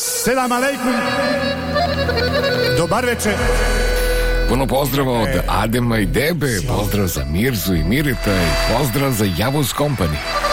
Selam alejkum. Dobar večer. Puno pozdrava od Adema i Debe, pozdrav za Mirzu i Mirita i pozdrav za Javuz Company.